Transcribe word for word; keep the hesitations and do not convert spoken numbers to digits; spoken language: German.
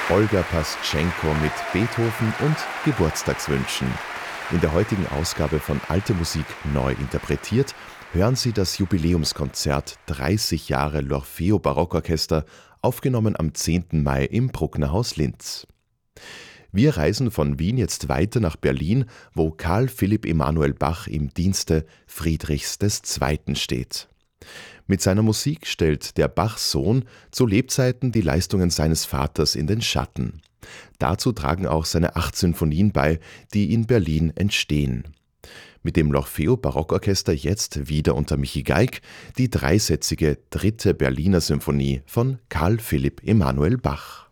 Olga Pastschenko mit Beethoven und Geburtstagswünschen. In der heutigen Ausgabe von Alte Musik neu interpretiert hören Sie das Jubiläumskonzert dreißig Jahre L'Orfeo Barockorchester, aufgenommen am zehnten Mai im Brucknerhaus Linz. Wir reisen von Wien jetzt weiter nach Berlin, wo Carl Philipp Emanuel Bach im Dienste Friedrichs des Zweiten steht. Mit seiner Musik stellt der Bach-Sohn zu Lebzeiten die Leistungen seines Vaters in den Schatten. Dazu tragen auch seine acht Sinfonien bei, die in Berlin entstehen. Mit dem L'Orfeo Barockorchester jetzt wieder unter Michi Geig die dreisätzige dritte Berliner Symphonie von Carl Philipp Emanuel Bach.